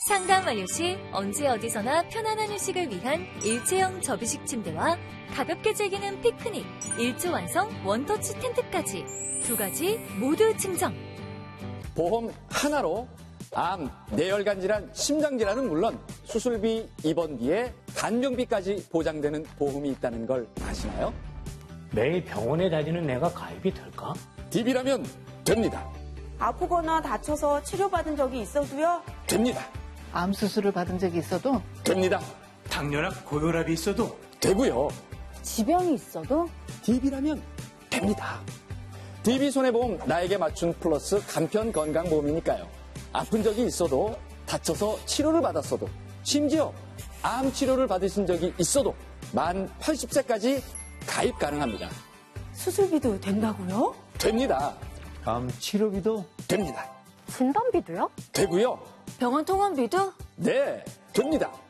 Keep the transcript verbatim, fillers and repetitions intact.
상담 완료 시 언제 어디서나 편안한 휴식을 위한 일체형 접이식 침대와 가볍게 즐기는 피크닉, 일조 완성 원터치 텐트까지 두 가지 모두 증정. 보험 하나로 암, 뇌혈관 질환, 심장 질환은 물론 수술비, 입원비에 간병비까지 보장되는 보험이 있다는 걸 아시나요? 매일 병원에 다니는 내가 가입이 될까? 디비라면 됩니다. 아프거나 다쳐서 치료받은 적이 있어도요? 됩니다. 암 수술을 받은 적이 있어도 됩니다. 당뇨나 고혈압이 있어도 되고요. 지병이 있어도 디비라면 됩니다. 디비손해보험 나에게 맞춘 플러스 간편 건강보험이니까요. 아픈 적이 있어도 다쳐서 치료를 받았어도 심지어 암 치료를 받으신 적이 있어도 만 팔십 세까지 가입 가능합니다. 수술비도 된다고요? 됩니다. 암 치료비도 됩니다. 진단비도요? 되고요. 병원 통원비도? 네, 됩니다.